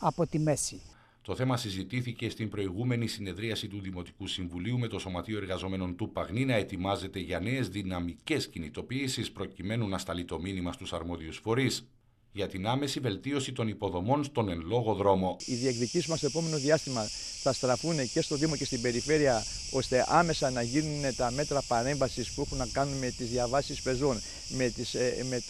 από τη μέση. Το θέμα συζητήθηκε στην προηγούμενη συνεδρίαση του Δημοτικού Συμβουλίου με το Σωματείο Εργαζομένων του Παγνή να ετοιμάζεται για νέες δυναμικές κινητοποιήσεις προκειμένου να σταλεί το μήνυμα στους αρμόδιους φορείς για την άμεση βελτίωση των υποδομών στον εν λόγω δρόμο. Οι διεκδικήσεις μας στο επόμενο διάστημα θα στραφούν και στο Δήμο και στην περιφέρεια, ώστε άμεσα να γίνουν τα μέτρα παρέμβασης που έχουν να κάνουν με τις διαβάσεις πεζών, με